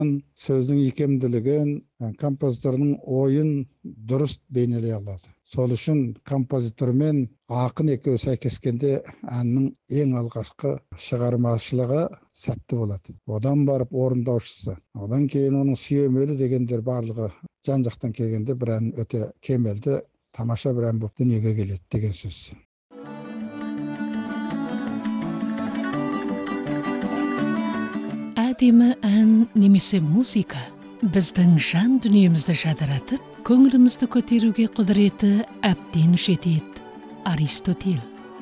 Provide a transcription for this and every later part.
сөздің икемділігін, композиторның ойын дұрыс бейнелей алады. Сол үшін композитор мен ақын екеуі сәйкескенде әннің ең алғашқы шығармашылығы сәтті болады. Одан барып орындаушысы, одан кейін оның сүйемелі дегендер барлығы жан-жақтан келгенде бір ән өте кемелді, тамаша бір ән болып дүниеге келеді деген сөз. Әдемі ән немесе музыка біздің жан дүниемізді жадыратып, көңілімізді көтеруге құдіреті әбден жетеді. Аристотель.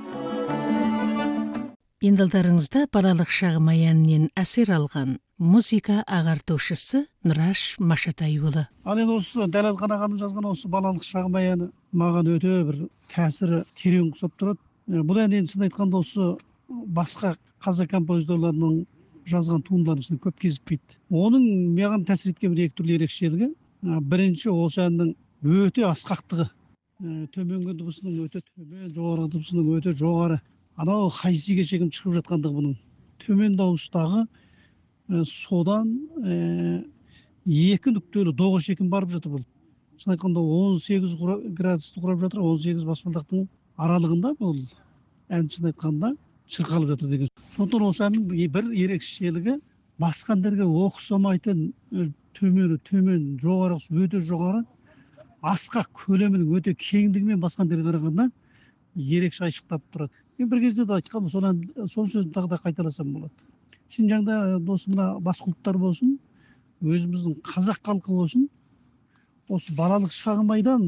Енділдарыңызда балалық шағым әнінен әсер алған музыка ағартушысы Нұраш Машатайұлы. Ал енді осы Дәлелхан ағаның жазған осы балалық шағым әні маған өте бір тәсірі терең ұқсап тұрады. Бұл ән енді шын айтқанда осы басқа қазақ композиторларының жазған туындылардың ішінде көп кезікпейді. Оның маған тәсір еткен бір екі түрлі ерекшелігі. Бірінші, осы әннің өте асқақтығы. Төменгі дыбысының өте төмен, жоғарғы дыбысының өте жоғары. Анау хайсиге шегім шығып жатқандығы бұның. Төмен дауыстағы содан екі нүктелі доға шекім барып жатыр бұл. Шын айтқанда 18 градусты құрап жатыр, 18 баспалдақтың аралығында бұл ән шын айтқанда шырқалып жатыр деген. Сондықтан осы әннің бір ерекшелігі басқа әндерге ұқсамайтын төмен, жоғарғы өте жоғары, асқақ көлемінің өте кеңдігімен басқа әндерге қарағанда ерекше айшықтап тұрады. Мен бір кезде де айтқанмын, сол сөзін тағы да қайталасам болады. Шинжаңда осы мына басқа ұлттар болсын, өзіміздің қазақ халқы болсын, осы балалық шағым айдан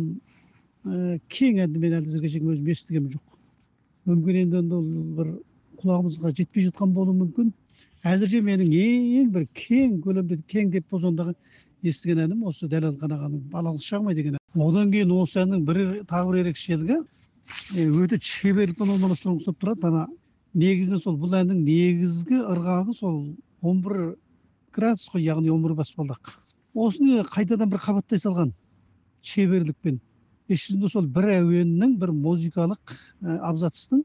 кең әнді мен әлі зірге шейін өзім естігенім жоқ. Мүмкін енді ол бір құлағымызға жетпей жатқан болуы мүмкін. Әзірше менің ең бір кең көлемде, кең деп бозондағы естіген әнім осы Дәлелхан ағаның балалық шағым ай деген ән. Одан кейін осы әннің тағы бір ерекшелігі өте шеберлікпен орналастыруға ұқсап тұрады. Ана негізінен сол бұл әннің негізгі ырғағы сол 11 градус қой, яғни 11 баспалдақ. Осыны қайтадан бір қабаттай салған шеберлікпен. Ішінде сол бір әуеннің, бір музыкалық абзацтың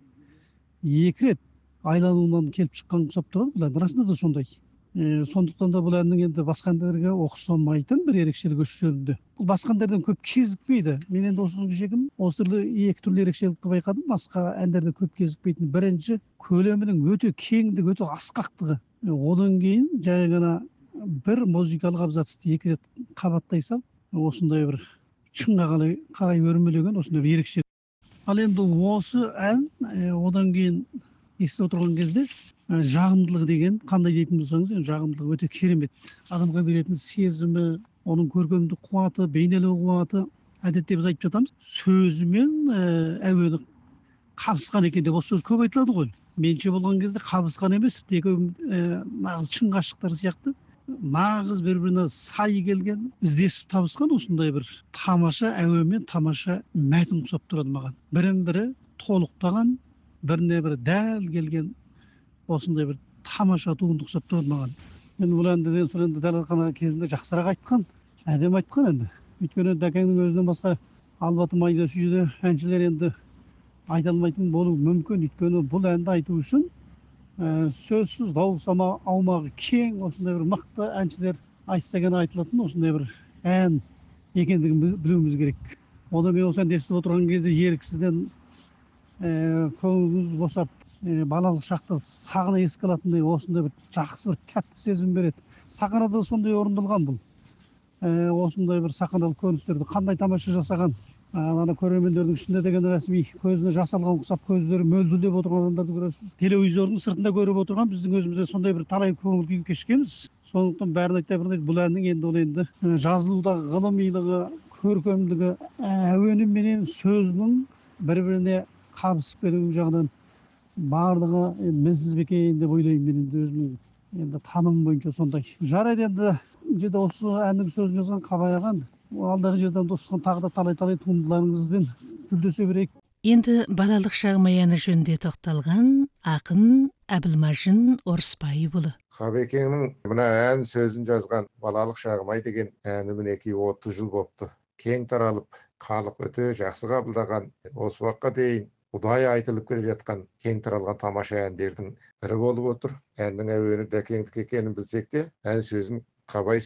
екі рет айлануынан келіп шыққан ұқсап тұрады. Бұл ән расында да сондай. Сондықтан да бұл әннің енді басқа әндерге ұқсамайтын бір ерекшелігі осы жерінде. Бұл басқа әндерден көп кезікпейді. Мен енді осы түрлі екі түрлі ерекшелікті байқадым. Басқа әндерде көп кезікпейтін. Бірінші, көлемінің өте кеңдігі, өте асқақтығы. Одан кейін жай ғана бір музыкалық абзацты екі рет қабаттай салып, осындай бір шыңға қарай өрмелеген осындай бір ерекшелік. Ал енді осы ән одан кейін естіп отырған кезде жағымдылығы деген қандай дейтін болсаңыз, жағымдылығы өте керемет. Адамға беретін сезімі, оның көркемдік қуаты, бейнелеу қуаты, әдетте біз айтып жатамыз, сөзімен әуені қабысқан екен деп осы сөз көп айтылады ғой. Менше болған кезде қабысқан емес, екеуі нағыз шын ғашықтар сияқты, нағыз бір-біріне сай келген, іздесіп табысқан осындай бір тамаша әуенмен тамаша мәтін ұқсап тұрады маған. Бірін-бірі толықтаған, біріне бір дәл келген осындай бір тамаша туынды ұқсап тұрады маған. Мен бұл әнді Дәлелхан аға кезінде жақсырақ айтқан, әдемі айтқан енді. Өйткені Дәкеңнің өзінен басқа Албаты майда сүйді әншілер енді айта алмайтын болуы мүмкін. Өйткені бұл әнді айту үшін сөзсіз дауыс аумағы кең, осындай бір мықты әншілер айтса ғана айтылатын осындай бір ән екендігін білуіміз керек. Одан мен осы әнді естіп отырған кезде еріксізден көңіліміз босап, балалық шақты сағына еске алатындай осындай бір жақсы бір тәтті сезім береді. Сахарада сондай орындалған бұл. Осындай бір сахналық көріністерді қандай тамаша жасаған. Ана көрермендердің ішінде деген рәсми көзіне жас алған ұқсап көздері мөлтілдеп отырған адамдарды көресіз. Телевизордың сыртында көріп отырған біздің өзімізде сондай бір талай көңіл күй кешкенбіз. Сондықтан бәрін айта бермейді, бұл әннің енді ол енді жазылудағы ғылымилығы, көркемдігі, әуені менен сөзінің бір-біріне қабысып кетуі жағынан барлығы мінсіз бе екен деп ойлаймын. Мен енді өзімнің енді таным бойынша сондай. Жарайды, енді жерде осы әннің сөзін жазған Қабай ағаң, алдағы жерден достыққан тағы да талай туындыларыңызбен жүлдесе берейік. Енді балалық шағым әні жөнінде тоқталған ақын Әбілмажын Орысбайұлы. Қабекеңнің мына ән сөзін жазған балалық шағым ай деген әні мінекей 30 жыл болыпты. Кең таралып, халық өте жақсы қабылдаған, осы уақытқа дейін ұдайы айтылып келе жатқан кең таралған тамаша әндердің бірі болып отыр. Әннің әуені Дәкеңдікі екенін білсек те, ән сөзін Қабай